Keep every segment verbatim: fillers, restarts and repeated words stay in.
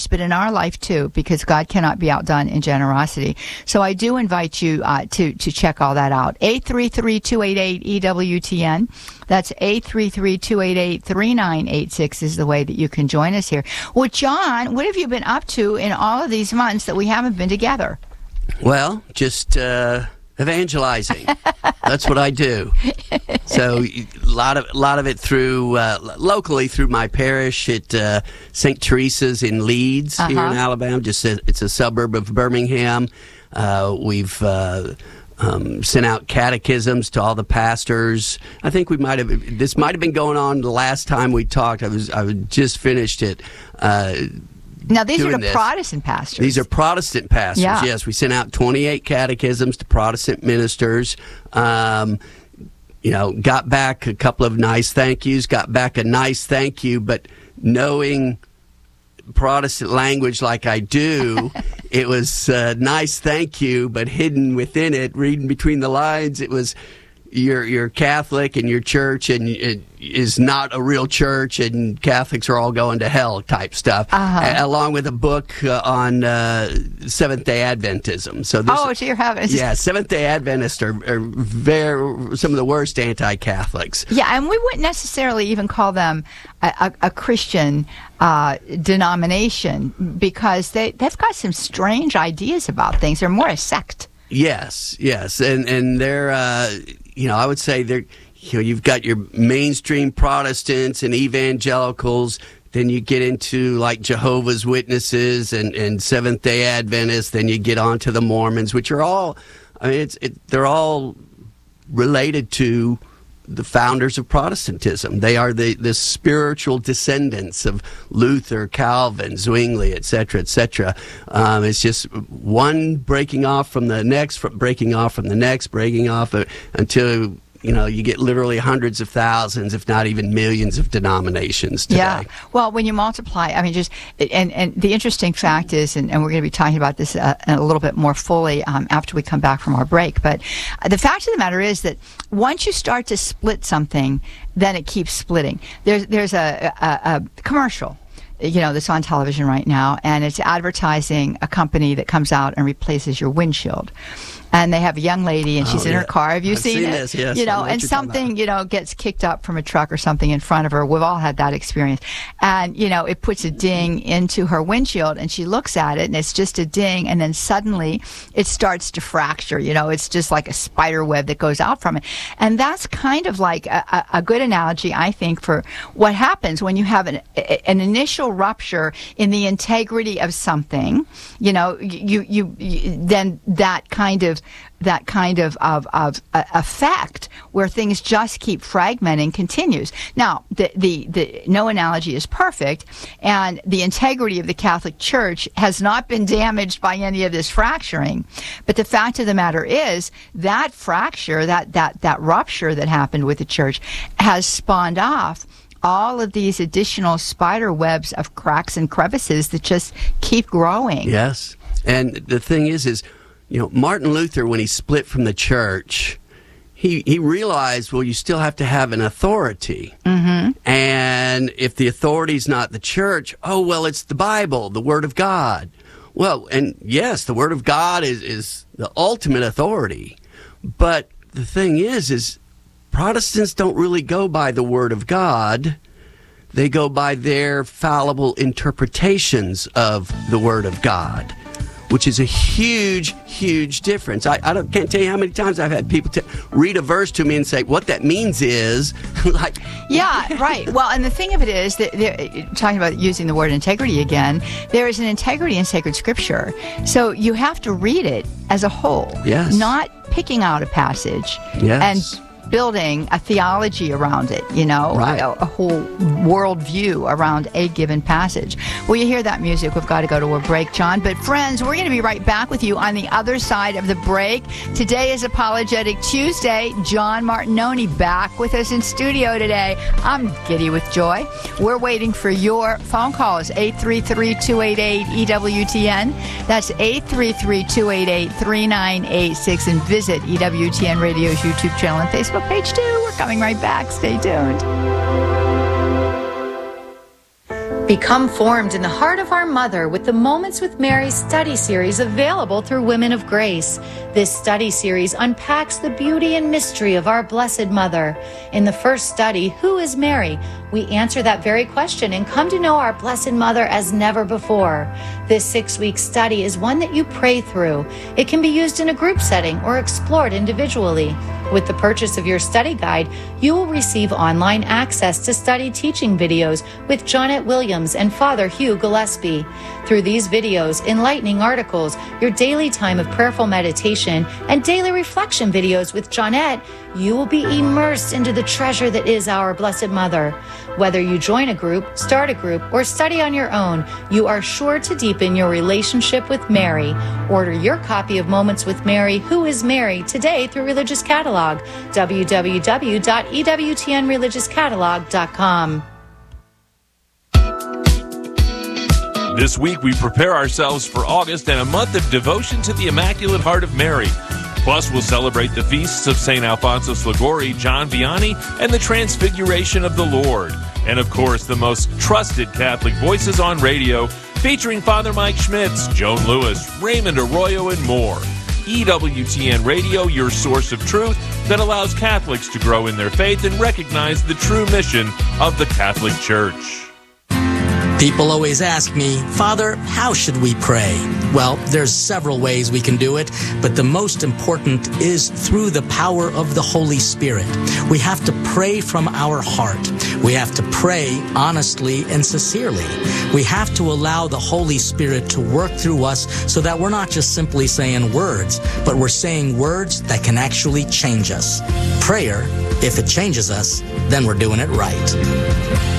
but in our life too, because God cannot be outdone in generosity. So I do invite you uh, to to check all that out. eight three three, two eight eight, E W T N. That's eight three three, two eight eight, three nine eight six is the way that you can join us here. Well, John, what have you been up to in all of these months that we haven't been together? Well, just uh, evangelizing. That's what I do. So a lot of a lot of it through uh, locally through my parish at uh, Saint Teresa's in Leeds, uh-huh. here in Alabama. Just a, it's a suburb of Birmingham. Uh, we've uh, um, sent out catechisms to all the pastors. I think we might have this might have been going on the last time we talked. I was I just finished it. Uh, Now, these are the this. Protestant pastors. These are Protestant pastors, yeah. Yes. We sent out twenty-eight catechisms to Protestant ministers. Um, you know, got back a couple of nice thank yous, got back a nice thank you, but knowing Protestant language like I do, it was a nice thank you, but hidden within it, reading between the lines, it was... You're, you're Catholic and your church and it is not a real church and Catholics are all going to hell type stuff, uh-huh. a- along with a book uh, on uh, Seventh-day Adventism. So this, oh, dear heavens. Yeah, Seventh-day Adventists are, are very, some of the worst anti-Catholics. Yeah, and we wouldn't necessarily even call them a, a, a Christian uh, denomination because they, they've got some strange ideas about things. They're more a sect. Yes, yes, and and they're, uh, you know, I would say they're, you know, you've got your mainstream Protestants and evangelicals. Then you get into like Jehovah's Witnesses and, and Seventh-day Adventists. Then you get on to the Mormons, which are all, I mean, it's it, they're all related to the founders of Protestantism. They are the, the spiritual descendants of Luther, Calvin, Zwingli, et cetera, et cetera. Um, it's just one breaking off from the next, breaking off from the next, breaking off uh, until, you know, you get literally hundreds of thousands, if not even millions of denominations today. Yeah. Well, when you multiply, I mean, just, and, and the interesting fact is, and, and we're going to be talking about this uh, a little bit more fully um, after we come back from our break, but the fact of the matter is that once you start to split something, then it keeps splitting. There's, there's a, a, a commercial, you know, that's on television right now, and it's advertising a company that comes out and replaces your windshield. And they have a young lady, and she's oh, in yeah. her car. Have you I've seen, seen it? This, yes. You know, know and something, you know, gets kicked up from a truck or something in front of her. We've all had that experience. And, you know, it puts a ding into her windshield, and she looks at it, and it's just a ding, and then suddenly it starts to fracture. You know, it's just like a spider web that goes out from it. And that's kind of like a, a, a good analogy, I think, for what happens when you have an, an initial rupture in the integrity of something. You know, you, you, you then that kind of that kind of, of, of uh, effect where things just keep fragmenting continues. Now, the, the, the no analogy is perfect, and the integrity of the Catholic Church has not been damaged by any of this fracturing. But the fact of the matter is that fracture, that, that, that rupture that happened with the church has spawned off all of these additional spider webs of cracks and crevices that just keep growing. Yes. And the thing is, is, you know, Martin Luther, when he split from the church, he, he realized, well, you still have to have an authority. Mm-hmm. And if the authority's not the church, oh, well, it's the Bible, the Word of God. Well, and yes, the Word of God is, is the ultimate authority. But the thing is, is Protestants don't really go by the Word of God. They go by their fallible interpretations of the Word of God, which is a huge, huge difference. I, I don't, can't tell you how many times I've had people t- read a verse to me and say, what that means is, like... Yeah, right. Well, and the thing of it is, that talking about using the word integrity again, there is an integrity in sacred scripture. So you have to read it as a whole. Yes. Not picking out a passage. Yes. And building a theology around it, you know, right. a, a whole worldview around a given passage. Well, you hear that music, we've got to go to a break, John. But friends, we're going to be right back with you on the other side of the break. Today is Apologetic Tuesday. John Martinoni back with us in studio today. I'm giddy with joy. We're waiting for your phone calls, eight three three, two eight eight, E W T N. That's eight three three, two eight eight, three nine eight six. And visit E W T N Radio's YouTube channel and Facebook page too. We're coming right back. Stay tuned. Become formed in the heart of our mother with the Moments with Mary study series available through Women of Grace. This study series unpacks the beauty and mystery of our Blessed Mother. In the first study, Who is Mary? We answer that very question and come to know our Blessed Mother as never before. This six-week study is one that you pray through. It can be used in a group setting or explored individually. With the purchase of your study guide, you will receive online access to study teaching videos with Jonette Williams and Father Hugh Gillespie. Through these videos, enlightening articles, your daily time of prayerful meditation, and daily reflection videos with Jonette, you will be immersed into the treasure that is our Blessed Mother. Whether you join a group, start a group, or study on your own, you are sure to deepen your relationship with Mary. Order your copy of Moments with Mary, Who is Mary, today through Religious Catalog, w w w dot e w t n religious catalog dot com. This week, we prepare ourselves for August and a month of devotion to the Immaculate Heart of Mary. Plus, we'll celebrate the feasts of Saint Alphonsus Liguori, John Vianney, and the Transfiguration of the Lord. And, of course, the most trusted Catholic voices on radio, featuring Father Mike Schmitz, Joan Lewis, Raymond Arroyo, and more. E W T N Radio, your source of truth that allows Catholics to grow in their faith and recognize the true mission of the Catholic Church. People always ask me, Father, how should we pray? Well, there's several ways we can do it, but the most important is through the power of the Holy Spirit. We have to pray from our heart. We have to pray honestly and sincerely. We have to allow the Holy Spirit to work through us so that we're not just simply saying words, but we're saying words that can actually change us. Prayer, if it changes us, then we're doing it right.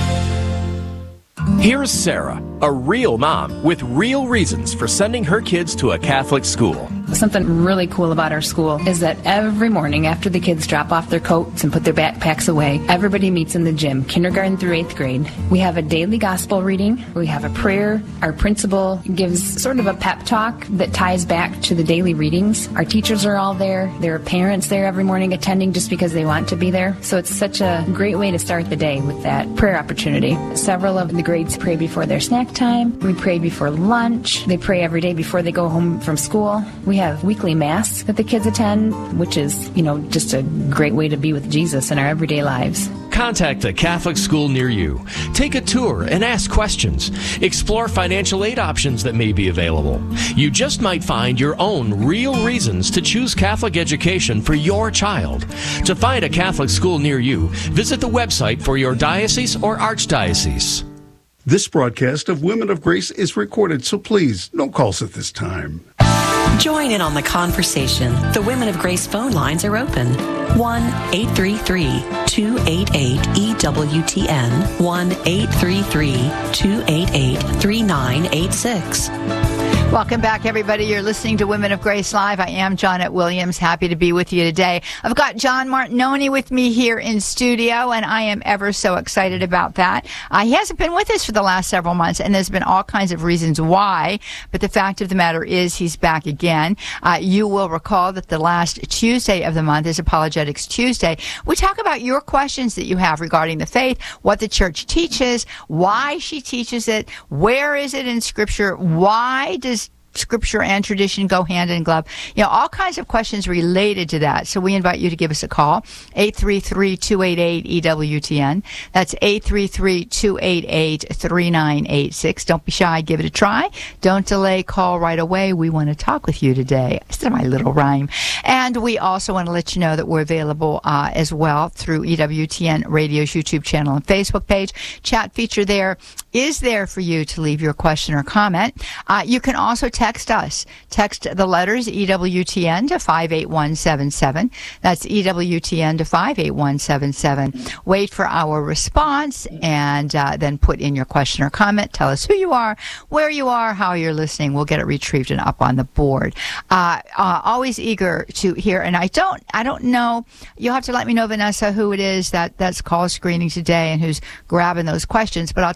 Here's Sarah, a real mom with real reasons for sending her kids to a Catholic school. Something really cool about our school is that every morning after the kids drop off their coats and put their backpacks away, everybody meets in the gym, kindergarten through eighth grade. We have a daily gospel reading. We have a prayer. Our principal gives sort of a pep talk that ties back to the daily readings. Our teachers are all there. There are parents there every morning attending just because they want to be there. So it's such a great way to start the day with that prayer opportunity. Several of the grades pray before their snack time. We pray before lunch. They pray every day before they go home from school. We have weekly mass that the kids attend, which is, you know, just a great way to be with Jesus in our everyday lives. Contact a Catholic school near you. Take a tour and ask questions. Explore financial aid options that may be available. You just might find your own real reasons to choose Catholic education for your child. To find a Catholic school near you, visit the website for your diocese or archdiocese. This broadcast of Women of Grace is recorded, so please, no calls at this time. Join in on the conversation. The Women of Grace phone lines are open. one eight three three, two eight eight, E W T N. one eight three three, two eight eight, three nine eight six. Welcome back, everybody. You're listening to Women of Grace Live. I am Jonette Williams. Happy to be with you today. I've got John Martinoni with me here in studio, and I am ever so excited about that. Uh, he hasn't been with us for the last several months, and there's been all kinds of reasons why, but the fact of the matter is he's back again. Uh, you will recall that the last Tuesday of the month is Apologetics Tuesday. We talk about your questions that you have regarding the faith, what the church teaches, why she teaches it, where is it in Scripture, why does Scripture and tradition go hand in glove? You know, all kinds of questions related to that. So we invite you to give us a call, eight three three, two eight eight, E W T N. That's eight three three, two eight eight, three nine eight six. Don't be shy. Give it a try. Don't delay. Call right away. We want to talk with you today. It's my little rhyme. And we also want to let you know that we're available uh, as well through E W T N Radio's YouTube channel and Facebook page. Chat feature there is there for you to leave your question or comment. Uh, you can also text us. Text the letters E W T N to five eight one seven seven. That's E W T N to five eight one seven seven. Wait for our response and uh, then put in your question or comment. Tell us who you are, where you are, how you're listening. We'll get it retrieved and up on the board. Uh, uh, always eager to hear. And I don't, I don't know. You'll have to let me know, Vanessa, who it is that that's call screening today and who's grabbing those questions. But I'll tell you who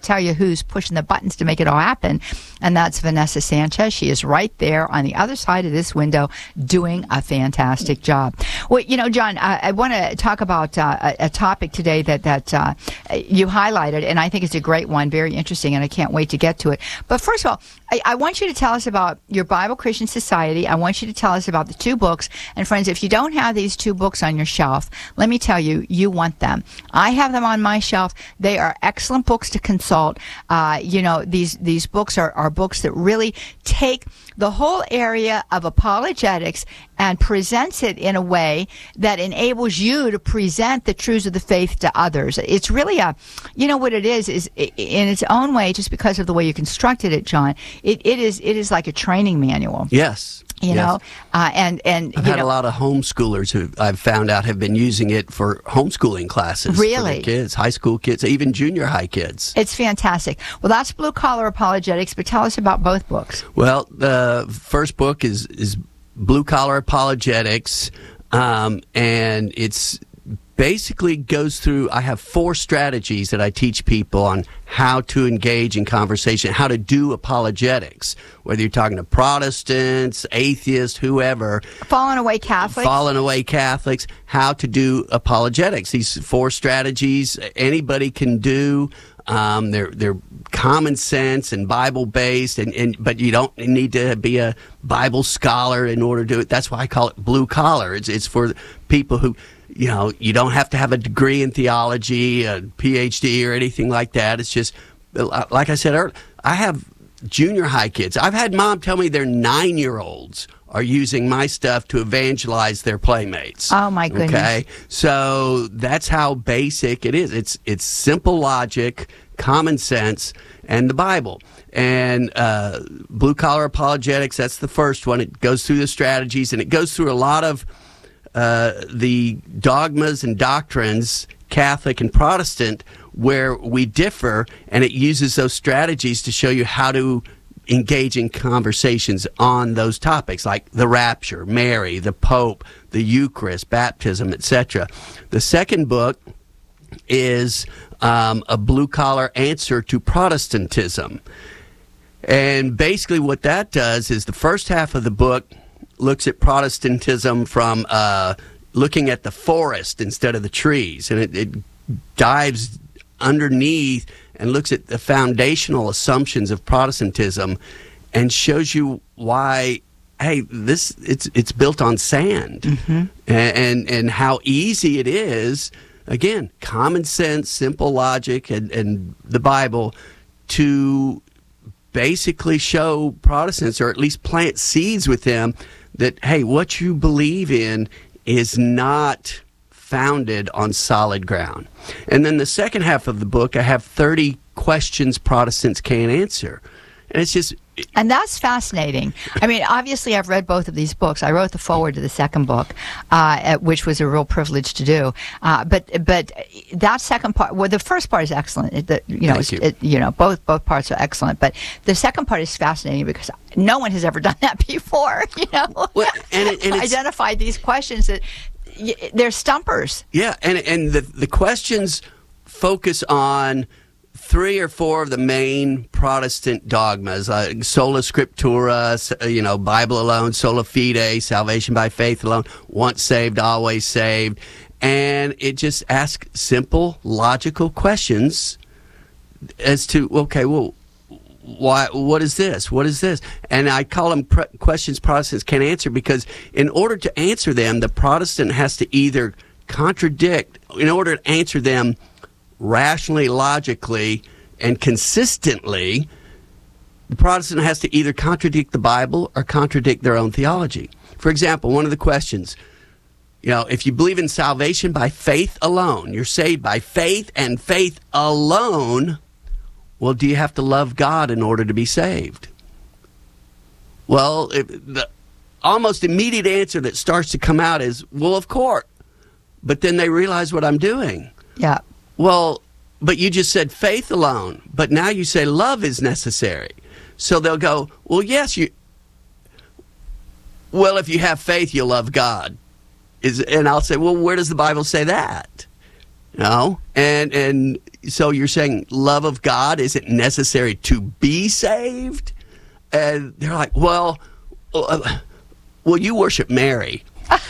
who's pushing the buttons to make it all happen, and that's Vanessa Sanchez. She is right there on the other side of this window doing a fantastic job. Well, you know, John, I, I want to talk about uh, a, a topic today that, that uh, you highlighted, and I think it's a great one, very interesting, and I can't wait to get to it. But first of all, I, I want you to tell us about your Bible Christian Society. I want you to tell us about the two books. And friends, if you don't have these two books on your shelf, let me tell you, you want them. I have them on my shelf. They are excellent books to consult. Uh, you know, these, these books are, are books that really take the whole area of apologetics and presents it in a way that enables you to present the truths of the faith to others. It's really a, you know what it is, is in its own way, just because of the way you constructed it, John, it, it is it is like a training manual. Yes. You yes. know, uh, and, and I've you had know, a lot of homeschoolers who I've found out have been using it for homeschooling classes. Really? For their kids, high school kids, even junior high kids. It's fantastic. Well, that's Blue Collar Apologetics, but tell us about both books. Well, the first book is, is Blue Collar Apologetics, um, and it's basically goes through, I have four strategies that I teach people on how to engage in conversation, how to do apologetics, whether you're talking to Protestants, atheists, whoever. Fallen away Catholics. Fallen away Catholics, how to do apologetics. These four strategies anybody can do. Um, they're they're common sense and Bible based, and, and but you don't need to be a Bible scholar in order to do it. That's why I call it blue collar. It's it's for people who, you know, you don't have to have a degree in theology, a P H D or anything like that. It's just, like I said earlier, I have junior high kids. I've had mom tell me their nine-year-olds are using my stuff to evangelize their playmates. Oh, my goodness. Okay? So that's how basic it is. It's, it's simple logic, common sense, and the Bible. And uh, Blue Collar Apologetics, that's the first one. It goes through the strategies, and it goes through a lot of Uh, the dogmas and doctrines, Catholic and Protestant, where we differ, and it uses those strategies to show you how to engage in conversations on those topics, like the rapture, Mary, the Pope, the Eucharist, baptism, et cetera. The second book is um, a blue-collar answer to Protestantism. And basically what that does is the first half of the book looks at Protestantism from uh, looking at the forest instead of the trees. And it, it dives underneath and looks at the foundational assumptions of Protestantism and shows you why, hey, this it's it's built on sand. Mm-hmm. and, and and how easy it is, again, common sense, simple logic, and, and the Bible to basically show Protestants, or at least plant seeds with them, that, hey, what you believe in is not founded on solid ground. And then the second half of the book, I have thirty questions Protestants can't answer. And it's just... And that's fascinating. I mean, obviously, I've read both of these books. I wrote the foreword to the second book, uh, which was a real privilege to do. Uh, but but that second part, well, the first part is excellent. It, the, you know, Thank you. It, you know, both both parts are excellent. But the second part is fascinating because no one has ever done that before. You know, well, and it, and it's, identified these questions that y- they're stumpers. Yeah, and and the the questions focus on three or four of the main Protestant dogmas, uh, sola scriptura, you know, Bible alone, sola fide, salvation by faith alone, once saved, always saved. And it just asks simple, logical questions as to, okay, well, why? What is this? What is this? And I call them pre- questions Protestants can't answer, because in order to answer them, the Protestant has to either contradict, in order to answer them rationally, logically, and consistently, the Protestant has to either contradict the Bible or contradict their own theology. For example, one of the questions, you know, if you believe in salvation by faith alone, you're saved by faith and faith alone, well, do you have to love God in order to be saved? Well, if the almost immediate answer that starts to come out is, well, of course. But then they realize what I'm doing. Yeah. Well, but you just said faith alone, but now you say love is necessary. So they'll go, well, yes, you. Well, if you have faith, you'll love God. Is and I'll say, well, where does the Bible say that? No, and and so you're saying love of God isn't necessary to be saved, and they're like, well, uh, well, you worship Mary,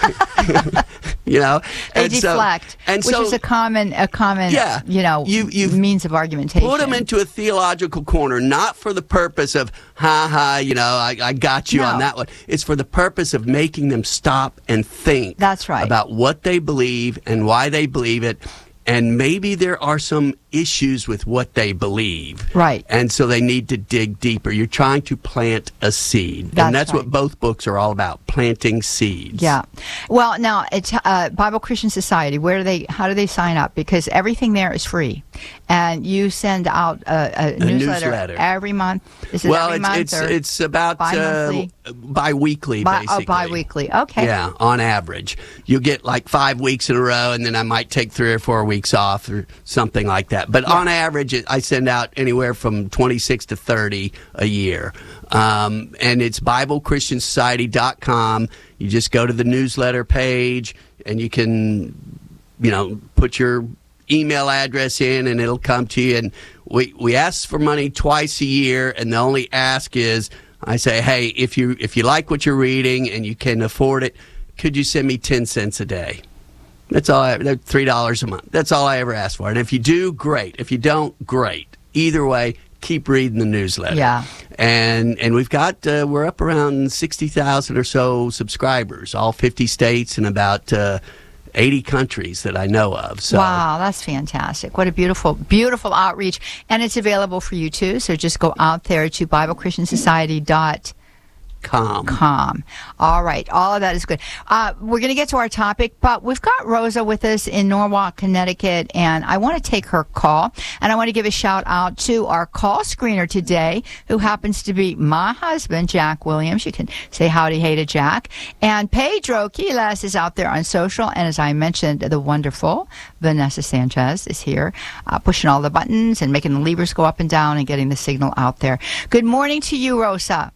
you know. They and deflect, so, and which so, is a common, a common, yeah, you know, you, you've means of argumentation. Put them into a theological corner, not for the purpose of, ha ha, you know, I, I got you No. on that one. It's for the purpose of making them stop and think. That's right. About what they believe and why they believe it. And maybe there are some issues with what they believe. Right. And so they need to dig deeper. You're trying to plant a seed. That's and that's right. what both books are all about, planting seeds. Yeah. Well, now, it's uh, Bible Christian Society. Where do they? How do they sign up? Because everything there is free, and you send out a, a, A newsletter, newsletter. every month. Is it Well, every it's month it's, or it's about bi-monthly? uh, bi-weekly, Bi- basically. oh, bi-weekly. Okay. Yeah, on average. You'll get like five weeks in a row, and then I might take three or four weeks off or something like that. But on average, it, I send out anywhere from twenty-six to thirty a year. Um, and it's Bible Christian Society dot com. You just go to the newsletter page, and you can, you know, put your email address in, and it'll come to you. And we, we ask for money twice a year, and the only ask is, I say, hey, if you if you like what you're reading and you can afford it, could you send me ten cents a day? That's all. I, that's three dollars a month. That's all I ever ask for. And if you do, great. If you don't, great. Either way, keep reading the newsletter. Yeah. And and we've got uh, we're up around sixty thousand or so subscribers, all fifty states and about uh, eighty countries that I know of. So. Wow, that's fantastic. What a beautiful, beautiful outreach. And it's available for you, too. So just go out there to Bible Christian Society dot Com. Com. All right. All of that is good. Uh, we're going to get to our topic, but we've got Rosa with us in Norwalk, Connecticut, and I want to take her call. And I want to give a shout out to our call screener today, who happens to be my husband, Jack Williams. You can say howdy, hey to Jack. And Pedro Quiles is out there on social. And as I mentioned, the wonderful Vanessa Sanchez is here, uh, pushing all the buttons and making the levers go up and down and getting the signal out there. Good morning to you, Rosa.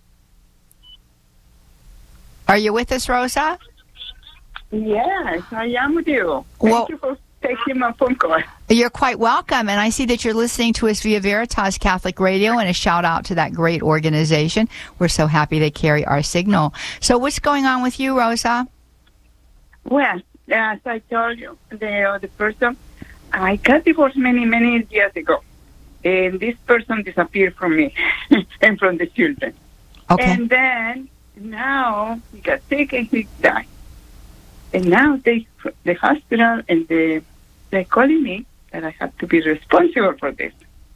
Are you with us, Rosa? Yes, I am with you. Thank Well- you for taking my phone call. You're quite welcome. And I see that you're listening to us via Veritas Catholic Radio, and a shout out to that great organization. We're so happy they carry our signal. So what's going on with you, Rosa? Well, as I told you, the other person, I got divorced many, many years ago. And this person disappeared from me and from the children. Okay. And then now he got sick and he died. And now they, the hospital and the, they're calling me that I have to be responsible for this.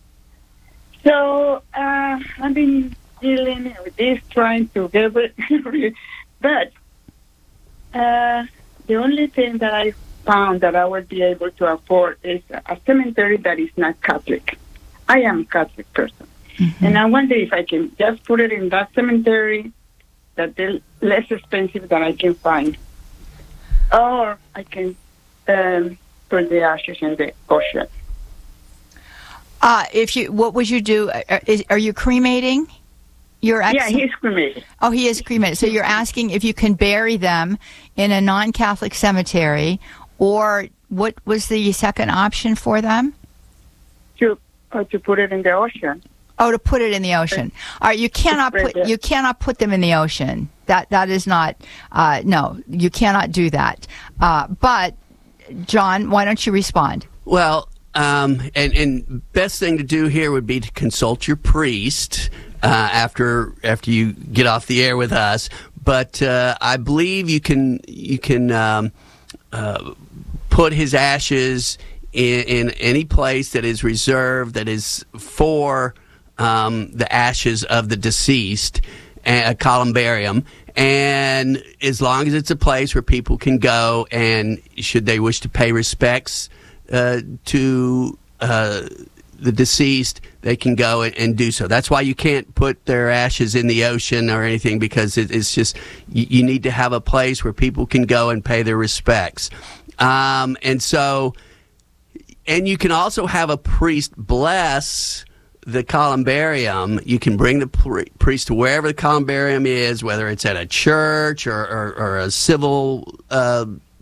So uh, I've been dealing with this, trying to get it. But uh, the only thing that I found that I would be able to afford is a cemetery that is not Catholic. I am a Catholic person. Mm-hmm. And I wonder if I can just put it in that cemetery that is less expensive than I can find. Or I can um, put the ashes in the ocean. Uh, if you, what would you do? Are, is, are you cremating your ex? Yeah, he's cremated. Oh, he is cremated. So you're asking if you can bury them in a non-Catholic cemetery, or what was the second option for them? To or to put it in the ocean. Oh, to put it in the ocean. All right, you cannot put you cannot put them in the ocean. That that is not uh, no, you cannot do that. Uh, but John, why don't you respond? Well, um, and and best thing to do here would be to consult your priest uh, after after you get off the air with us. But uh, I believe you can you can um, uh, put his ashes in, in any place that is reserved that is for. Um, the ashes of the deceased, a columbarium, and as long as it's a place where people can go and should they wish to pay respects uh, to uh, the deceased, they can go and, and do so. That's why you can't put their ashes in the ocean or anything, because it, it's just you, you need to have a place where people can go and pay their respects. Um, and so, and you can also have a priest bless the columbarium. You can bring the priest to wherever the columbarium is, whether it's at a church or, or, or a civil uh,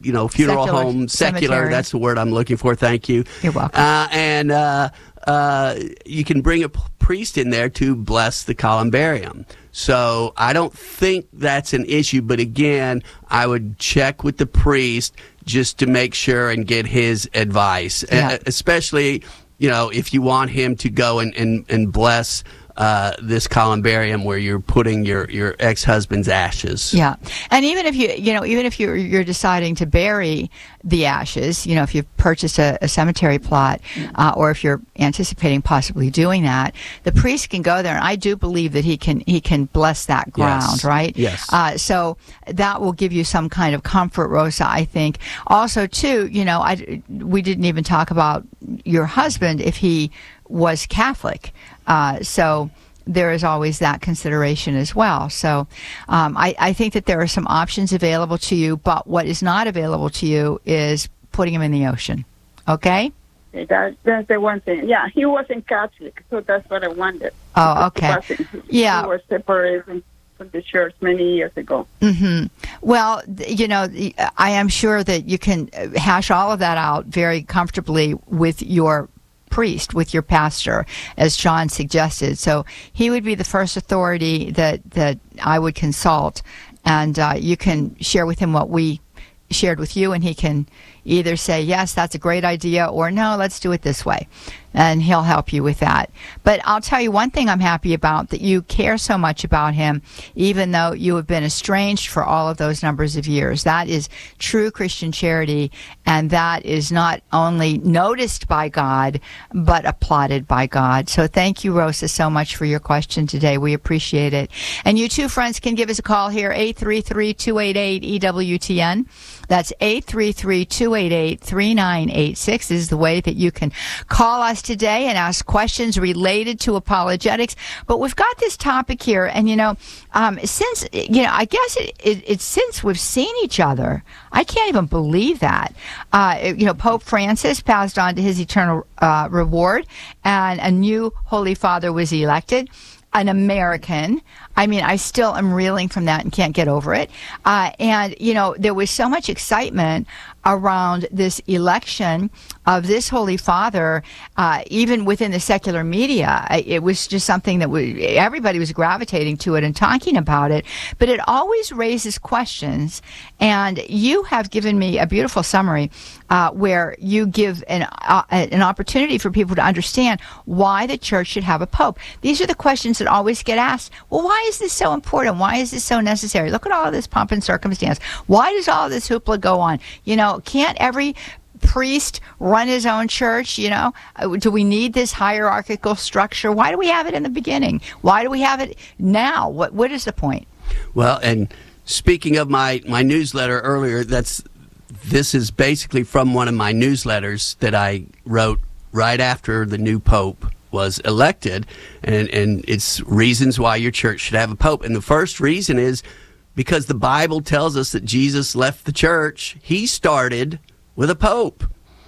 you know, funeral Secular home, secular. cemetery. That's the word I'm looking for. Thank you. You're welcome. Uh, and uh, uh, you can bring a p- priest in there to bless the columbarium. So I don't think that's an issue. But again, I would check with the priest just to make sure and get his advice, Yeah. uh, especially, you know, if you want him to go and, and, and bless uh, this columbarium where you're putting your, your ex-husband's ashes. Yeah, and even if you, you know, even if you're you're deciding to bury the ashes, you know, if you've purchased a, a cemetery plot, uh, or if you're anticipating possibly doing that, the priest can go there, and I do believe that he can he can bless that ground, Yes. right? Yes. Uh, so that will give you some kind of comfort, Rosa. I think. Also, too, you know, I we didn't even talk about your husband if he was Catholic. Uh, so there is always that consideration as well. So um, I, I think that there are some options available to you, but what is not available to you is putting him in the ocean. Okay? That, that's the one thing. Yeah, he wasn't Catholic, so that's what I wanted. Oh, okay. He wasn't. Yeah. He was separated from the church many years ago. Mm-hmm. Well, th- you know, the- I am sure that you can uh, hash all of that out very comfortably with your priest, with your pastor, as John suggested. So he would be the first authority that, that I would consult, and uh, you can share with him what we shared with you, and he can either say, yes, that's a great idea, or no, let's do it this way. And he'll help you with that. But I'll tell you one thing I'm happy about, that you care so much about him, even though you have been estranged for all of those numbers of years. That is true Christian charity, and that is not only noticed by God, but applauded by God. So thank you, Rosa, so much for your question today. We appreciate it. And you two friends can give us a call here, eight three three, two eight eight, E W T N. That's eight three three, two eight eight, three nine eight six is the way that you can call us today and ask questions related to apologetics. But we've got this topic here, and you know, um, since you know, I guess it, it, it's since we've seen each other, I can't even believe that. Uh, it- you know, Pope Francis passed on to his eternal uh, reward, and a new Holy Father was elected. An American. I mean, I still am reeling from that and can't get over it. Uh, and, you know, there was so much excitement around this election of this Holy Father, uh, even within the secular media. It was just something that we, everybody was gravitating to it and talking about it. But it always raises questions. And you have given me a beautiful summary uh, where you give an, uh, an opportunity for people to understand why the church should have a pope. These are the questions that always get asked. Well, why is this so important? Why is this so necessary? Look at all of this pomp and circumstance. Why does all of this hoopla go on? You know, can't every priest run his own church? You know, Uh, do we need this hierarchical structure? Why do we have it in the beginning? Why do we have it now? What What is the point? Well, and speaking of my, my newsletter earlier, that's this is basically from one of my newsletters that I wrote right after the new pope was elected, and, and it's reasons why your church should have a pope. And the first reason is because the Bible tells us that Jesus left the church. He started with a pope.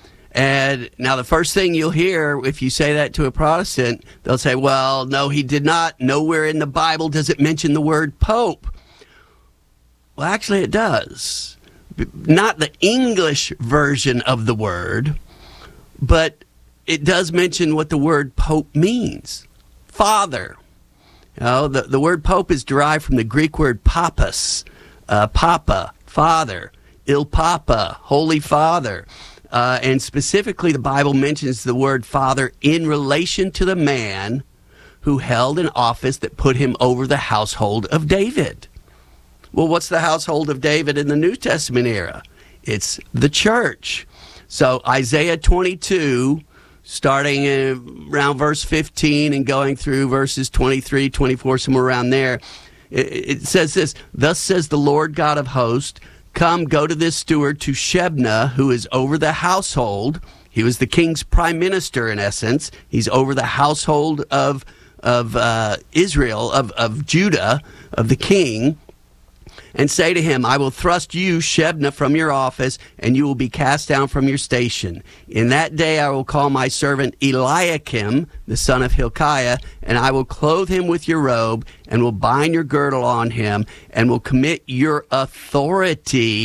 And now the first thing you'll hear if you say that to a Protestant, they'll say, well, no, he did not. Nowhere in the Bible does it mention the word pope. Well, actually it does. Not the English version of the word, but it does mention what the word pope means. Father. You know, the, the word pope is derived from the Greek word papas, uh, papa, father, il papa, holy father. Uh, and specifically, the Bible mentions the word father in relation to the man who held an office that put him over the household of David. Well, what's the household of David in the New Testament era? It's the church. So Isaiah twenty-two, starting around verse fifteen and going through verses twenty-three, twenty-four, somewhere around there, it, it says this, thus says the Lord God of hosts, come, go to this steward, to Shebna, who is over the household. He was the king's prime minister, in essence. He's over the household of of uh, Israel, of, of Judah, of the king, and say to him, I will thrust you, Shebna, from your office, and you will be cast down from your station. In that day I will call my servant Eliakim, the son of Hilkiah, and I will clothe him with your robe, and will bind your girdle on him, and will commit your authority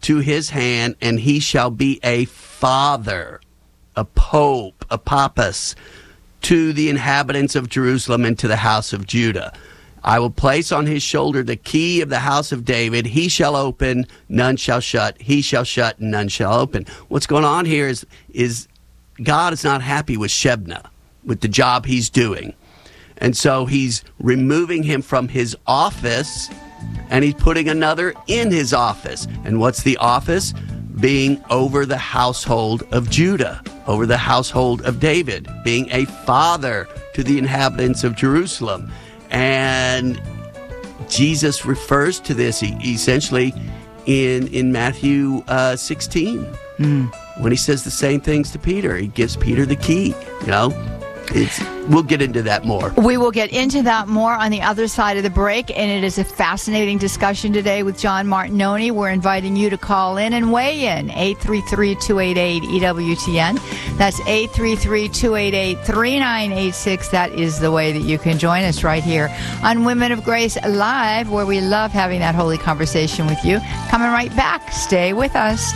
to his hand, and he shall be a father, a pope, a papas, to the inhabitants of Jerusalem and to the house of Judah. I will place on his shoulder the key of the house of David. He shall open, none shall shut. He shall shut, and none shall open. What's going on here is, is God is not happy with Shebna, with the job he's doing. And so he's removing him from his office, and he's putting another in his office. And what's the office? Being over the household of Judah, over the household of David, being a father to the inhabitants of Jerusalem. And Jesus refers to this essentially in, in Matthew uh, sixteen, mm. when he says the same things to Peter. He gives Peter the key, you know. It's, we'll get into that more. We will get into that more on the other side of the break, and it is a fascinating discussion today with John Martignoni. We're inviting you to call in and weigh in. eight three three, two eight eight, E W T N. That's eight three three, two eight eight, three nine eight six. That is the way that you can join us right here on Women of Grace Live, where we love having that holy conversation with you. Coming right back. Stay with us.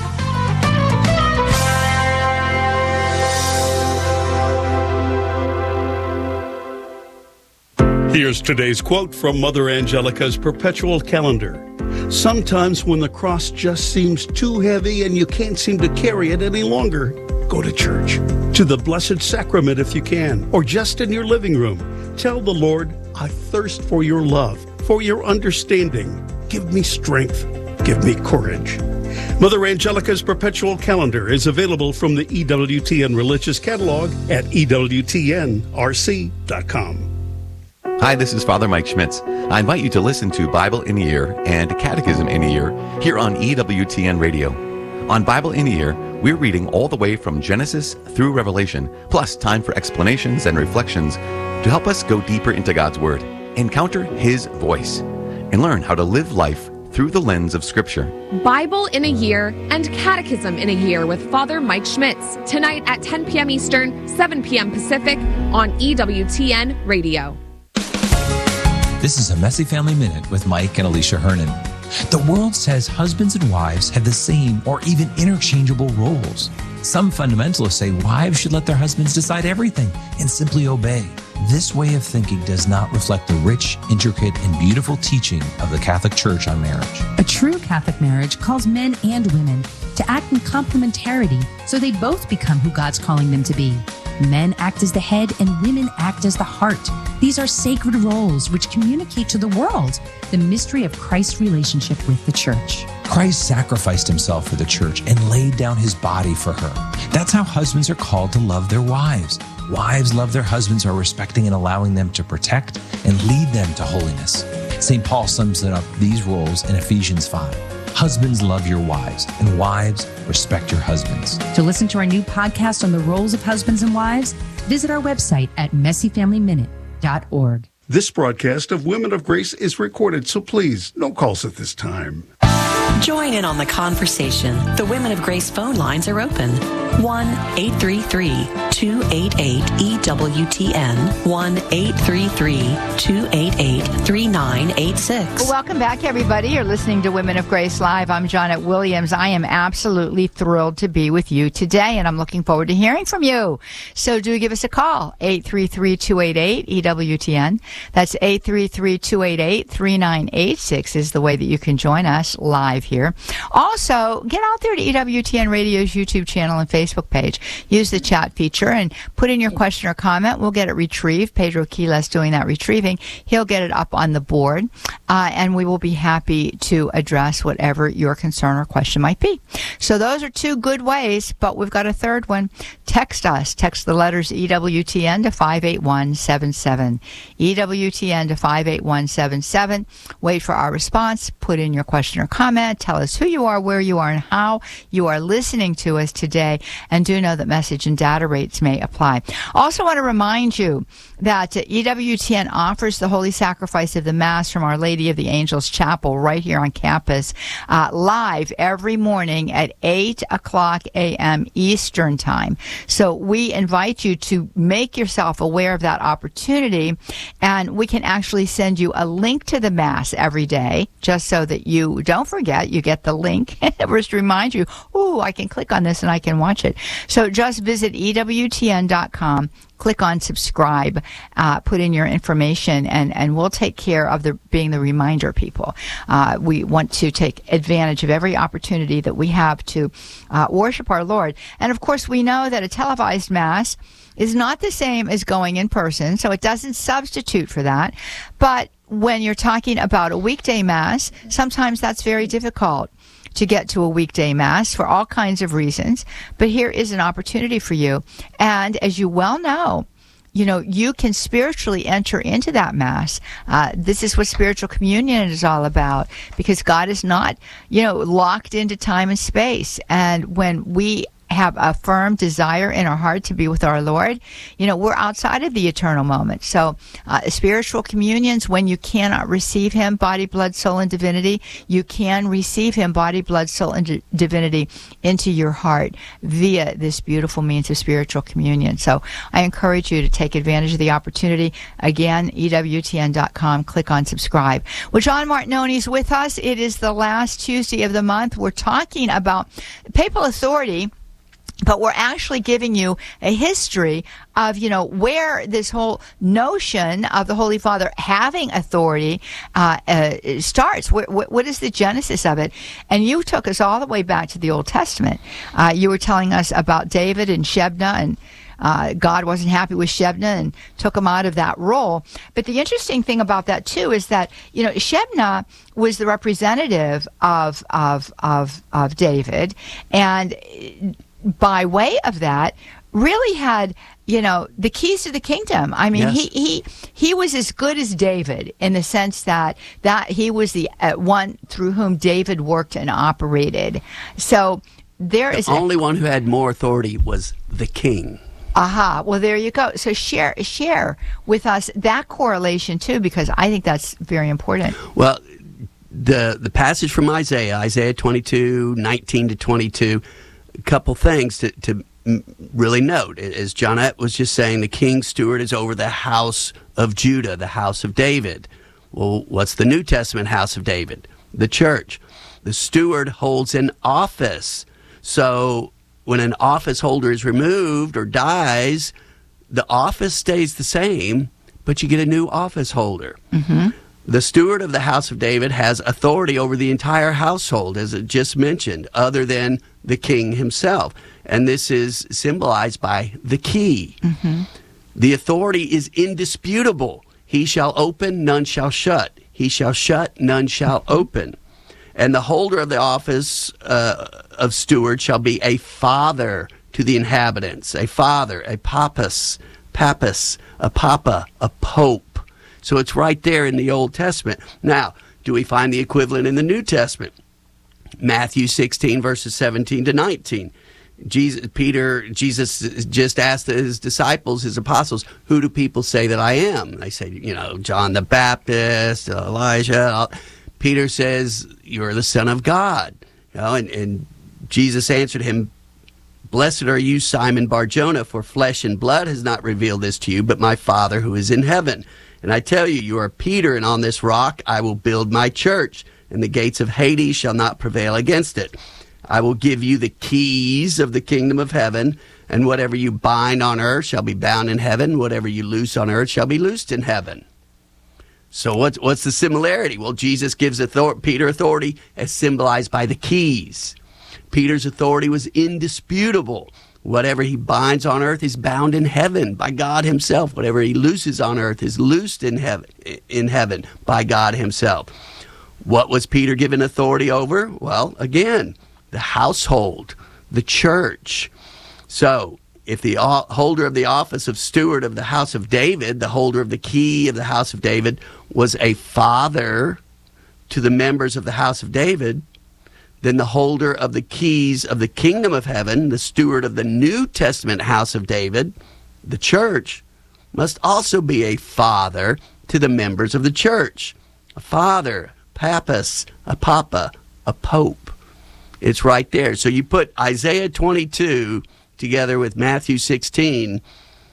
Here's today's quote from Mother Angelica's Perpetual Calendar. Sometimes when the cross just seems too heavy and you can't seem to carry it any longer, go to church, to the Blessed Sacrament if you can, or just in your living room. Tell the Lord, I thirst for your love, for your understanding. Give me strength. Give me courage. Mother Angelica's Perpetual Calendar is available from the E W T N Religious Catalog at E W T N R C dot com. Hi, this is Father Mike Schmitz. I invite you to listen to Bible in a Year and Catechism in a Year here on E W T N Radio. On Bible in a Year, we're reading all the way from Genesis through Revelation, plus time for explanations and reflections to help us go deeper into God's Word, encounter His voice, and learn how to live life through the lens of Scripture. Bible in a Year and Catechism in a Year with Father Mike Schmitz, tonight at ten p.m. Eastern, seven p.m. Pacific on E W T N Radio. This is a Messy Family Minute with Mike and Alicia Hernan. The world says husbands and wives have the same or even interchangeable roles. Some fundamentalists say wives should let their husbands decide everything and simply obey. This way of thinking does not reflect the rich, intricate, and beautiful teaching of the Catholic Church on marriage. A true Catholic marriage calls men and women to act in complementarity so they both become who God's calling them to be. Men act as the head and women act as the heart. These are sacred roles which communicate to the world the mystery of Christ's relationship with the church. Christ sacrificed himself for the church and laid down his body for her. That's how husbands are called to love their wives. Wives love their husbands are respecting and allowing them to protect and lead them to holiness. Saint Paul sums it up these roles in Ephesians five. Husbands, love your wives, and wives, respect your husbands. To listen to our new podcast on the roles of husbands and wives, visit our website at messy family minute dot org. This broadcast of Women of Grace is recorded, so please, no calls at this time. Join in on the conversation. The Women of Grace phone lines are open. one eight three three, two eight eight, E W T N. one eight three three, two eight eight, three nine eight six. Welcome back, everybody. You're listening to Women of Grace Live. I'm Janet Williams. I am absolutely thrilled to be with you today, and I'm looking forward to hearing from you. So do give us a call, eight three three, two eight eight, E W T N. That's eight three three, two eight eight, three nine eight six is the way that you can join us live here. Also, get out there to E W T N Radio's YouTube channel and Facebook page. Use the chat feature and put in your question or comment. We'll get it retrieved. Pedro Quiles doing that retrieving. He'll get it up on the board, uh, and we will be happy to address whatever your concern or question might be. So those are two good ways, but we've got a third one. Text us. Text the letters E W T N to five eight one seven seven. E W T N to five eight one seven seven. Wait for our response. Put in your question or comment. Tell us who you are, where you are, and how you are listening to us today. And do know that message and data rates may apply. Also want to remind you that E W T N offers the Holy Sacrifice of the Mass from Our Lady Lady of the Angels Chapel right here on campus, uh, live every morning at eight o'clock a.m. Eastern Time. So we invite you to make yourself aware of that opportunity, and we can actually send you a link to the Mass every day, just so that you don't forget. You get the link. Just to remind you, oh, I can click on this and I can watch it. So just visit E W T N dot com. Click on subscribe, uh, put in your information, and, and we'll take care of the being the reminder people. Uh, we want to take advantage of every opportunity that we have to uh, worship our Lord. And, of course, we know that a televised Mass is not the same as going in person, so it doesn't substitute for that. But when you're talking about a weekday Mass, sometimes that's very difficult to get to a weekday Mass for all kinds of reasons. But here is an opportunity for you. And as you well know, you know, you can spiritually enter into that Mass. Uh, this is what spiritual communion is all about, because God is not, you know, locked into time and space. And when we have a firm desire in our heart to be with our Lord, you know, we're outside of the eternal moment. So uh, spiritual communions, when you cannot receive him, body, blood, soul, and divinity, you can receive him, body, blood, soul, and di- divinity into your heart via this beautiful means of spiritual communion. So I encourage you to take advantage of the opportunity. Again, E W T N dot com, click on subscribe. Well, John Martignoni is with us. It is the last Tuesday of the month. We're talking about papal authority, but we're actually giving you a history of, you know, where this whole notion of the Holy Father having authority uh, uh, starts. What, what is the genesis of it? And you took us all the way back to the Old Testament. Uh, you were telling us about David and Shebna, and uh, God wasn't happy with Shebna and took him out of that role. But the interesting thing about that, too, is that, you know, Shebna was the representative of of of, of David, and by way of that, really had, you know, the keys to the kingdom. I mean, yes. he, he he was as good as David in the sense that that he was the uh, one through whom David worked and operated. So there the is the only a, one who had more authority was the king. Aha. Well, there you go. So share share with us that correlation too, because I think that's very important. Well, the the passage from Isaiah, Isaiah twenty-two, nineteen to twenty-two. A couple things to, to really note. As Johnette was just saying, the king's steward is over the house of Judah, the house of David. Well, what's the New Testament house of David? The church. The steward holds an office. So when an office holder is removed or dies, the office stays the same, but you get a new office holder. Mm-hmm. The steward of the house of David has authority over the entire household, as it just mentioned, other than the king himself. And this is symbolized by the key. Mm-hmm. The authority is indisputable. He shall open, none shall shut. He shall shut, none shall open. And the holder of the office uh, of steward shall be a father to the inhabitants, a father, a papas, papas, a papa, a pope. So it's right there in the Old Testament. Now, do we find the equivalent in the New Testament? Matthew sixteen, verses seventeen to nineteen. Jesus, Peter, Jesus just asked his disciples, his apostles, who do people say that I am? They say, you know, John the Baptist, Elijah. Peter says, you're the Son of God. You know, and, and Jesus answered him, blessed are you, Simon Bar-Jonah, for flesh and blood has not revealed this to you, but my Father who is in heaven. And I tell you, you are Peter, and on this rock I will build my church, and the gates of Hades shall not prevail against it. I will give you the keys of the kingdom of heaven, and whatever you bind on earth shall be bound in heaven, whatever you loose on earth shall be loosed in heaven. So what's, what's the similarity? Well, Jesus gives author- Peter authority as symbolized by the keys. Peter's authority was indisputable. Whatever he binds on earth is bound in heaven by God himself. Whatever he looses on earth is loosed in heaven, in heaven by God himself. What was Peter given authority over? Well, again, the household, the church. So if the holder of the office of steward of the house of David, the holder of the key of the house of David, was a father to the members of the house of David, then the holder of the keys of the kingdom of heaven, the steward of the New Testament house of David, the church, must also be a father to the members of the church. a father, papas, a papa, a pope. It's right there. So you put Isaiah twenty-two together with Matthew sixteen,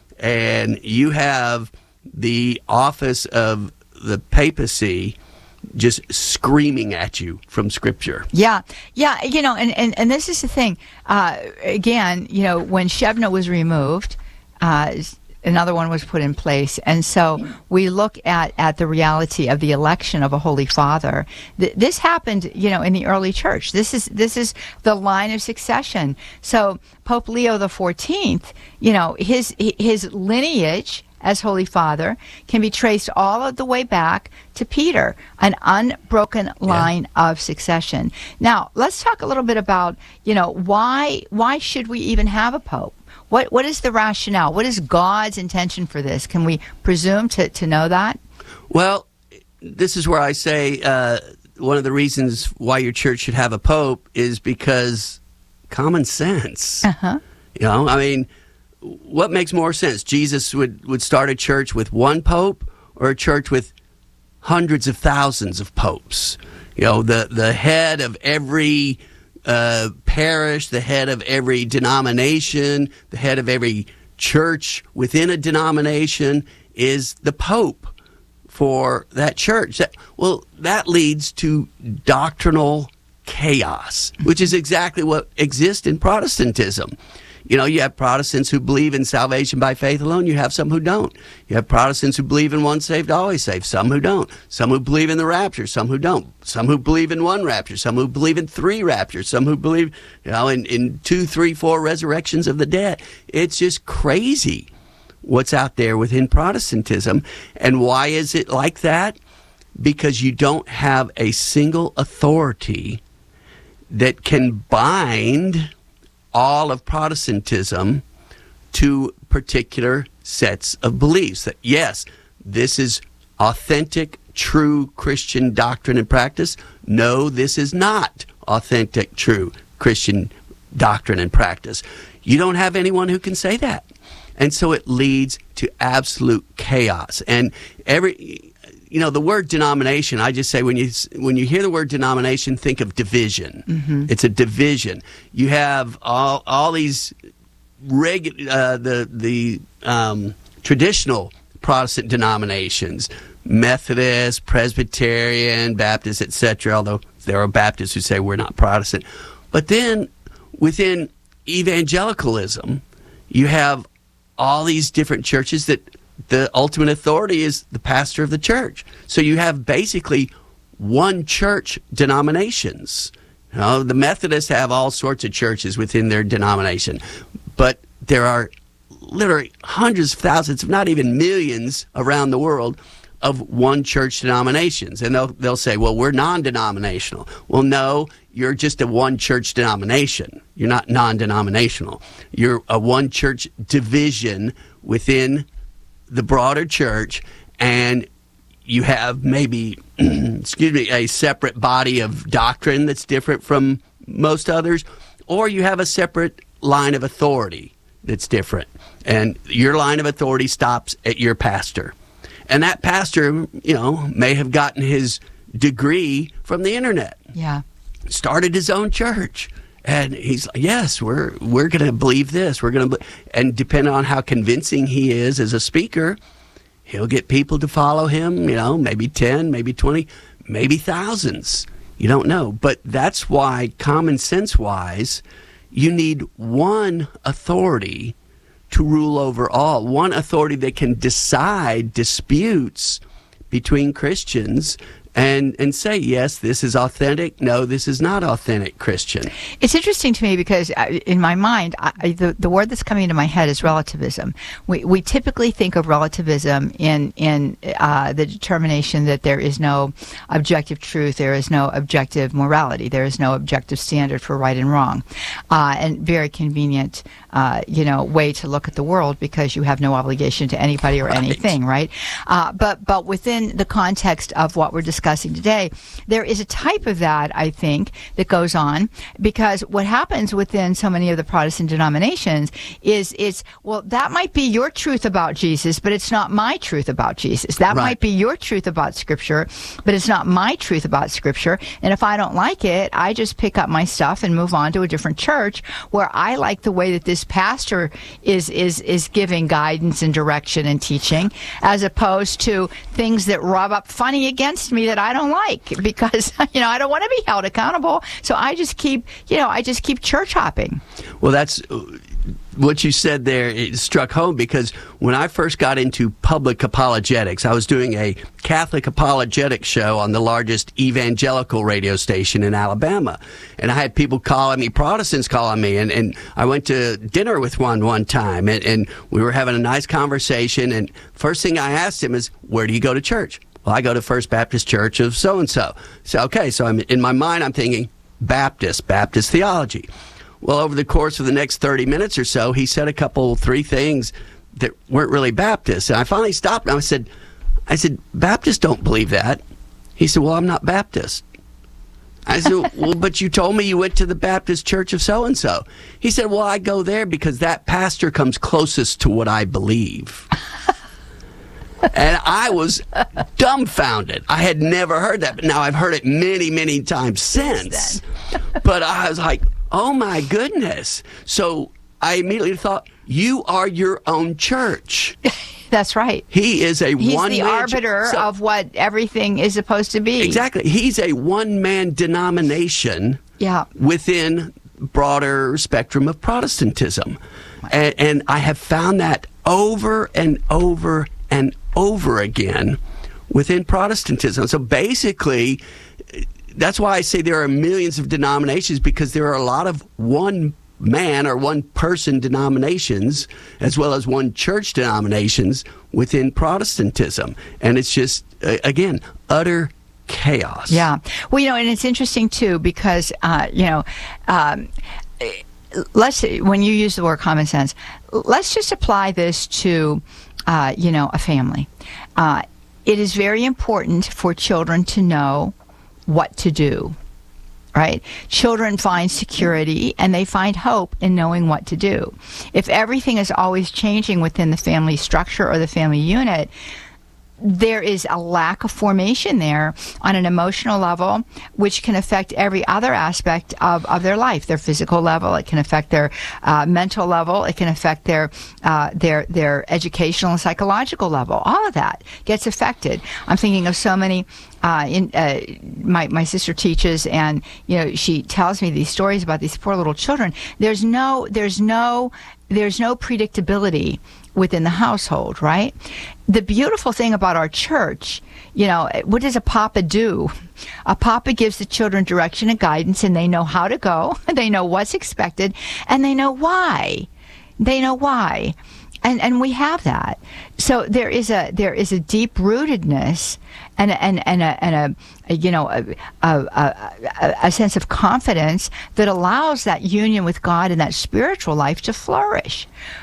and you have the office of the papacy just screaming at you from Scripture. Yeah, yeah, you know, and, and, and this is the thing. Uh, again, you know, when Shebna was removed, uh, another one was put in place. And so we look at, at the reality of the election of a Holy Father. Th- this happened, you know, in the early church. This is this is the line of succession. So Pope Leo the fourteenth, you know, his his lineage as Holy Father can be traced all of the way back to Peter, an unbroken line yeah. of succession. Now, let's talk a little bit about, you know, why why should we even have a pope? What what is the rationale? What is God's intention for this? Can we presume to, to know that? Well, this is where I say uh, one of the reasons why your church should have a pope is because common sense. Uh-huh. You know, I mean, what makes more sense? Jesus would, would start a church with one pope or a church with hundreds of thousands of popes? You know, the, the head of every uh, parish, the head of every denomination, the head of every church within a denomination is the pope for that church. That, well, that leads to doctrinal chaos, which is exactly what exists in Protestantism. You know, you have Protestants who believe in salvation by faith alone. You have some who don't. You have Protestants who believe in once saved, always saved. Some who don't. Some who believe in the rapture. Some who don't. Some who believe in one rapture. Some who believe in three raptures. Some who believe, you know, in, in two, three, four resurrections of the dead. It's just crazy what's out there within Protestantism. And why is it like that? Because you don't have a single authority that can bind all of Protestantism to particular sets of beliefs. That, yes, this is authentic, true Christian doctrine and practice. No, this is not authentic, true Christian doctrine and practice. You don't have anyone who can say that. And so it leads to absolute chaos. And every, you know, the word denomination, I just say when you when you hear the word denomination, think of division. Mm-hmm. It's a division. You have all all these regu- uh, the the um, traditional Protestant denominations, Methodist, Presbyterian, Baptist, et cetera. Although there are Baptists who say we're not Protestant, but then within evangelicalism, you have all these different churches that the ultimate authority is the pastor of the church. So you have basically one church denominations. You know, the Methodists have all sorts of churches within their denomination, but there are literally hundreds of thousands, if not even millions, around the world of one church denominations. And they'll they'll say, well, we're non-denominational. Well, no, you're just a one church denomination. You're not non-denominational. You're a one church division within the broader church, and you have maybe, excuse me, a separate body of doctrine that's different from most others, or you have a separate line of authority that's different, and your line of authority stops at your pastor. And that pastor, you know, may have gotten his degree from the internet. Yeah. Started his own church. And he's like, yes, we're we're going to believe this. We're going to, and depending on how convincing he is as a speaker, he'll get people to follow him. You know, maybe ten, maybe twenty, maybe thousands. You don't know, but that's why, common sense wise, you need one authority to rule over all. One authority that can decide disputes between Christians. And and say, yes, this is authentic. No, this is not authentic Christian. It's interesting to me because I, in my mind, I, the the word that's coming into my head is relativism. We we typically think of relativism in in uh, the determination that there is no objective truth, there is no objective morality, there is no objective standard for right and wrong, uh, and very convenient, uh, you know, way to look at the world because you have no obligation to anybody or right. anything, right? Uh, but but within the context of what we're discussing discussing today, there is a type of that, I think, that goes on, because what happens within so many of the Protestant denominations is it's, well, that might be your truth about Jesus, but it's not my truth about Jesus. That Right. might be your truth about Scripture, but it's not my truth about Scripture. And if I don't like it, I just pick up my stuff and move on to a different church where I like the way that this pastor is is is giving guidance and direction and teaching, as opposed to things that rub up funny against me that I don't like, because you know I don't want to be held accountable. So I just keep you know I just keep church hopping. Well, that's what you said there. It struck home, because when I first got into public apologetics, I was doing a Catholic apologetics show on the largest evangelical radio station in Alabama. And I had people calling me, Protestants calling me, and, and I went to dinner with one one time, and, and we were having a nice conversation. And first thing I asked him is, where do you go to church? Well, I go to First Baptist Church of so-and-so. So, okay, so I'm in my mind, I'm thinking Baptist, Baptist theology. Well, over the course of the next thirty minutes or so, he said a couple, three things that weren't really Baptist. And I finally stopped and I said, I said, Baptists don't believe that. He said, well, I'm not Baptist. I said, well, but you told me you went to the Baptist Church of so-and-so. He said, well, I go there because that pastor comes closest to what I believe. And I was dumbfounded. I had never heard that. But now I've heard it many, many times since. But I was like, oh my goodness. So I immediately thought, you are your own church. That's right. He is a He's one the man arbiter so, of what everything is supposed to be. Exactly. He's a one-man denomination yeah. within broader spectrum of Protestantism. And, and I have found that over and over and over again within Protestantism. So basically, that's why I say there are millions of denominations, because there are a lot of one man or one person denominations as well as one church denominations within Protestantism. And it's just, uh, again, utter chaos. Yeah. Well, you know, and it's interesting too, because, uh, you know, um, let's, when you use the word common sense, let's just apply this to, uh, you know, a family. Uh, it is very important for children to know what to do, right? Children find security and they find hope in knowing what to do. If everything is always changing within the family structure or the family unit, there is a lack of formation there on an emotional level, which can affect every other aspect of, of their life, their physical level. It can affect their uh, mental level. It can affect their uh, their their educational and psychological level. All of that gets affected. I'm thinking of so many. Uh, in uh, my my sister teaches, and you know she tells me these stories about these poor little children. There's no there's no there's no predictability within the household, right? The beautiful thing about our church, you know, what does a papa do? A papa gives the children direction and guidance, and they know how to go, they know what's expected, and they know why. They know why. And and we have that. So there is a there is a deep rootedness and a, and and a, and a, a you know a, a, a, a sense of confidence that allows that union with God and that spiritual life to flourish.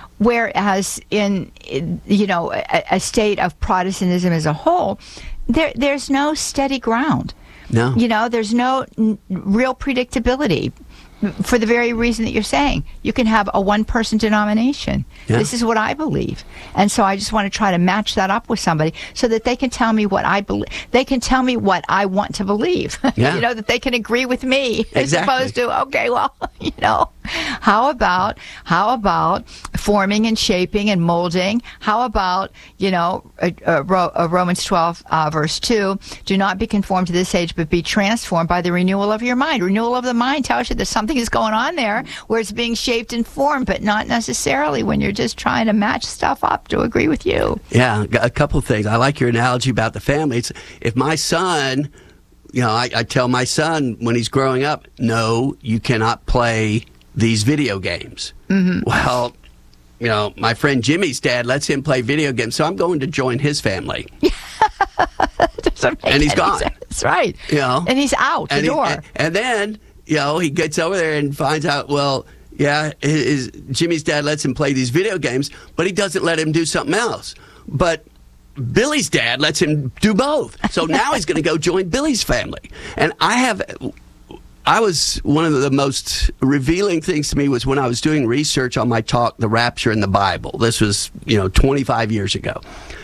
Whereas in, in you know a, a state of Protestantism as a whole, there there's no steady ground. No. You know, there's no n- real predictability. For the very reason that you're saying, you can have a one-person denomination. Yeah. This is what I believe, and so I just want to try to match that up with somebody so that they can tell me what I believe. They can tell me what I want to believe. Yeah. You know, that they can agree with me Exactly. as opposed to, okay, well, you know, how about how about forming and shaping and molding? How about you know, uh, uh, Ro- uh, Romans twelve uh, verse two? Do not be conformed to this age, but be transformed by the renewal of your mind. Renewal of the mind tells you that something is going on there where it's being shaped and formed, but not necessarily when you're just trying to match stuff up to agree with you. Yeah, a couple of things. I like your analogy about the family. It's, if my son, you know, I, I tell my son when he's growing up, no, you cannot play these video games. Mm-hmm. Well, you know, my friend Jimmy's dad lets him play video games, so I'm going to join his family. And he's gone. That's right. You know, and he's out the and door. He, and, and then, you know, he gets over there and finds out, well, yeah, his, Jimmy's dad lets him play these video games, but he doesn't let him do something else. But Billy's dad lets him do both. So now he's going to go join Billy's family. And I have, I was, one of the most revealing things to me was when I was doing research on my talk, The Rapture in the Bible. This was, you know, twenty-five years ago.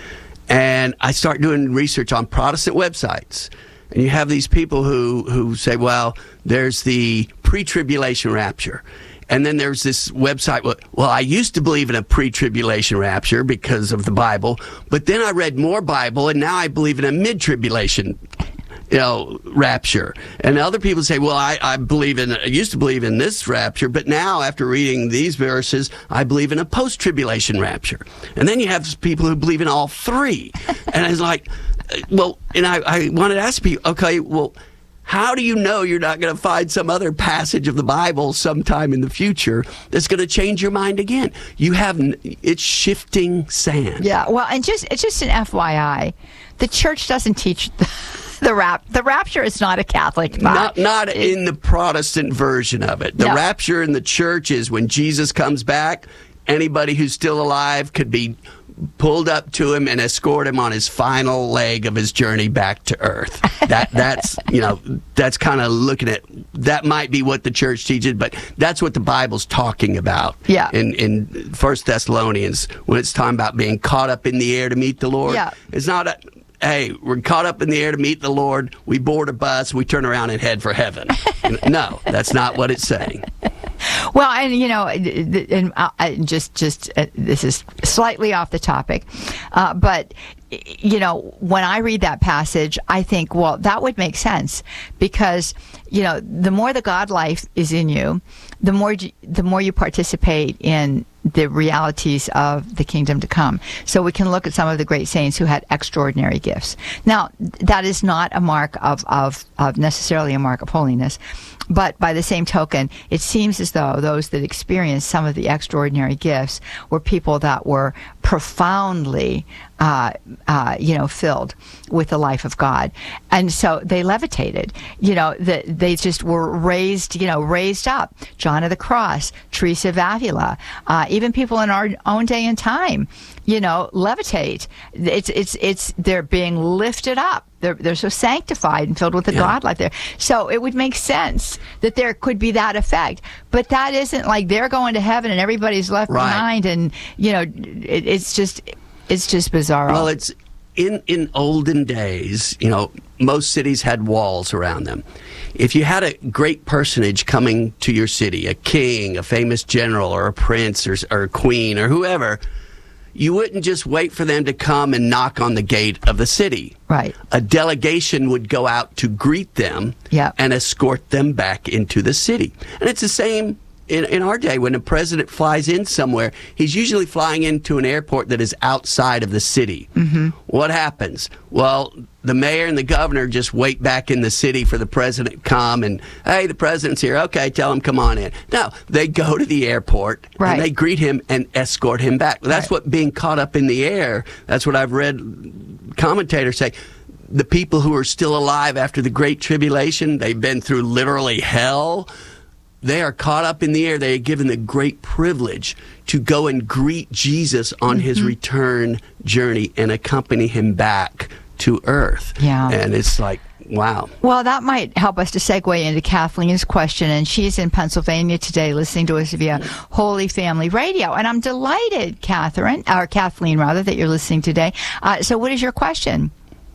And I start doing research on Protestant websites. And you have these people who, who say, well, there's the pre-tribulation rapture. And then there's this website, well, well, I used to believe in a pre-tribulation rapture because of the Bible, but then I read more Bible, and now I believe in a mid-tribulation, you know, rapture. And other people say, well, I, I believe in, I used to believe in this rapture, but now after reading these verses, I believe in a post-tribulation rapture. And then you have people who believe in all three. And it's like, well, and I, I wanted to ask people, okay, well, how do you know you're not going to find some other passage of the Bible sometime in the future that's going to change your mind again? You have, it's shifting sand. Yeah, well, and just it's just an F Y I, the church doesn't teach the, the rap. The rapture is not a Catholic thought. Not, not in the Protestant version of it. The No. rapture in the church is when Jesus comes back. Anybody who's still alive could be pulled up to him and escort him on his final leg of his journey back to earth. That that's you know that's kind of looking at, that might be what the church teaches, but that's what the Bible's talking about. Yeah. In in First Thessalonians, when it's talking about being caught up in the air to meet the Lord. Yeah. It's not a, hey, we're caught up in the air to meet the Lord. We board a bus, we turn around and head for heaven. No, that's not what it's saying. Well, and you know, and uh, just just uh, this is slightly off the topic, uh, but you know, when I read that passage, I think, well, that would make sense because you know, the more the God life is in you, the more you, the more you participate in the realities of the kingdom to come. So we can look at some of the great saints who had extraordinary gifts. Now, that is not a mark of of, of necessarily a mark of holiness. But by the same token, it seems as though those that experienced some of the extraordinary gifts were people that were profoundly, uh, uh, you know, filled with the life of God. And so they levitated, you know, the, they just were raised, you know, raised up. John of the Cross, Teresa of Avila, uh, even people in our own day and time, you know, levitate. It's, it's, it's, they're being lifted up. They're, they're so sanctified and filled with the yeah. God life there. So it would make sense that there could be that effect. But that isn't like they're going to heaven and everybody's left right. behind. And, you know, it, it's just it's just bizarre. Well, it's in, in olden days, you know, most cities had walls around them. If you had a great personage coming to your city, a king, a famous general, or a prince, or, or a queen, or whoever, you wouldn't just wait for them to come and knock on the gate of the city. Right. A delegation would go out to greet them yep. and escort them back into the city. And it's the same in, in our day. When a president flies in somewhere, he's usually flying into an airport that is outside of the city. Mm-hmm. What happens? Well, the mayor and the governor just wait back in the city for the president to come and, hey, the president's here. Okay, tell him come on in. No, they go to the airport right. and they greet him and escort him back. That's right. what being caught up in the air, that's what I've read commentators say. The people who are still alive after the Great Tribulation, they've been through literally hell. They are caught up in the air. They are given the great privilege to go and greet Jesus on mm-hmm. his return journey and accompany him back to earth. Yeah. And it's like, wow. Well, that might help us to segue into Kathleen's question, and she's in Pennsylvania today listening to us via Holy Family Radio. And I'm delighted, Catherine, or Kathleen rather, that you're listening today. Uh, so what is your question?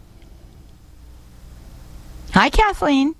Hi, Kathleen.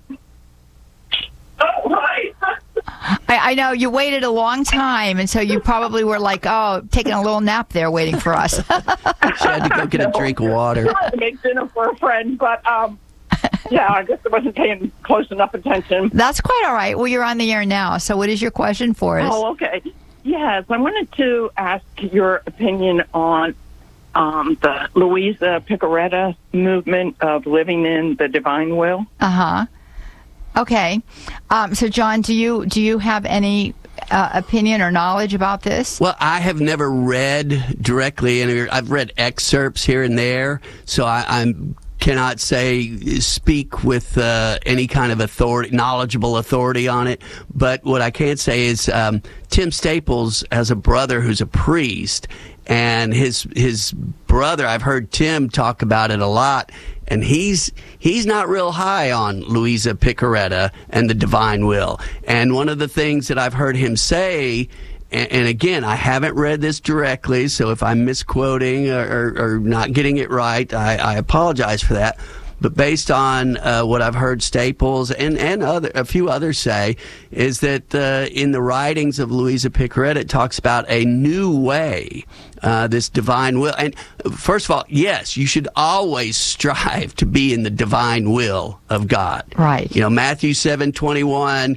Oh, hi. I, I know you waited a long time, and so you probably were like, oh, taking a little nap there waiting for us. She had to go get a drink of water. I had to make dinner for a friend, but um, yeah, I guess I wasn't paying close enough attention. That's quite all right. Well, you're on the air now, so what is your question for us? Oh, okay. Yes, I wanted to ask your opinion on um, the Louisa Picaretta movement of living in the divine will. Uh-huh. Okay. Um, so, John, do you do you have any uh, opinion or knowledge about this? Well, I have never read directly, and I've read excerpts here and there, so I I'm, cannot say, speak with uh, any kind of authority, knowledgeable authority on it. But what I can say is um, Tim Staples has a brother who's a priest, and his his brother, I've heard Tim talk about it a lot, and he's he's not real high on Louisa Picaretta and the divine will. And one of the things that I've heard him say, and, and again, I haven't read this directly, so if I'm misquoting or, or, or not getting it right, I, I apologize for that. But based on uh, what I've heard Staples and, and other, a few others say, is that uh, in the writings of Louisa Picaretta, it talks about a new way, uh, this divine will. And first of all, yes, you should always strive to be in the divine will of God. Right. You know, Matthew seven twenty-one,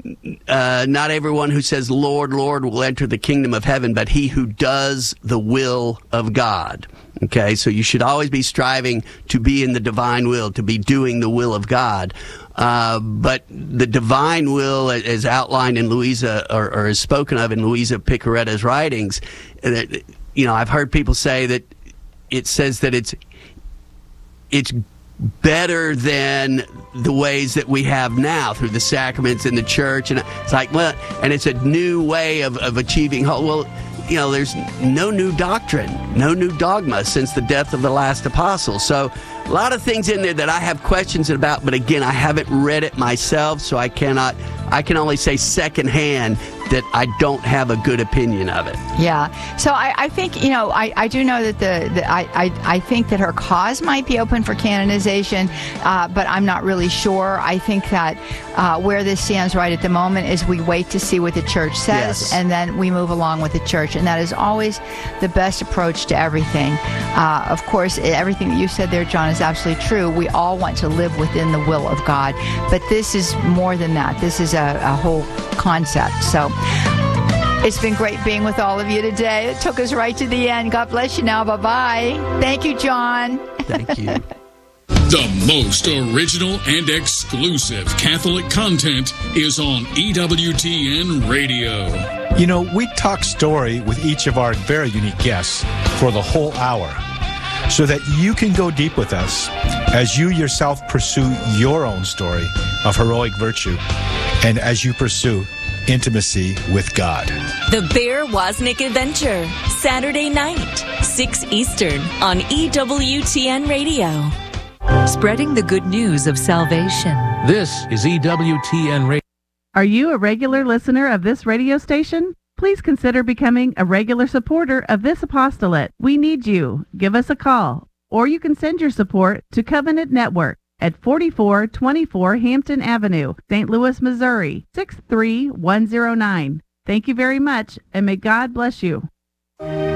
uh, not everyone who says, Lord, Lord, will enter the kingdom of heaven, but he who does the will of God. Okay, so you should always be striving to be in the divine will, to be doing the will of God. Uh, but the divine will, as outlined in Louisa, or, or as spoken of in Louisa Picaretta's writings, that, you know, I've heard people say that it says that it's it's better than the ways that we have now through the sacraments in the church, and it's like, well, and it's a new way of, of achieving whole. Well, you know, there's no new doctrine, no new dogma since the death of the last apostle. So a lot of things in there that I have questions about, but again, I haven't read it myself, so I cannot, I can only say secondhand that I don't have a good opinion of it. Yeah. So I, I think, you know, I, I do know that the, the I, I, I think that her cause might be open for canonization, uh, but I'm not really sure. I think that uh, where this stands right at the moment is we wait to see what the church says, Yes. and then we move along with the church. And that is always the best approach to everything. Uh, of course, everything that you said there, John, is absolutely true. We all want to live within the will of God, but this is more than that. This is a, a whole concept. So it's been great being with all of you today. It took us right to the end. God bless you now. Bye-bye. Thank you, John. Thank you. The most original and exclusive Catholic content is on E W T N Radio. You know, we talk story with each of our very unique guests for the whole hour, so that you can go deep with us as you yourself pursue your own story of heroic virtue, and as you pursue intimacy with God. The Bear Wozniak Adventure, Saturday night, six Eastern on E W T N Radio. Spreading the good news of salvation. This is E W T N Radio. Are you a regular listener of this radio station? Please consider becoming a regular supporter of this apostolate. We need you. Give us a call, or you can send your support to Covenant Network at forty-four twenty-four Hampton Avenue, Saint Louis, Missouri, six three one zero nine. Thank you very much, and may God bless you.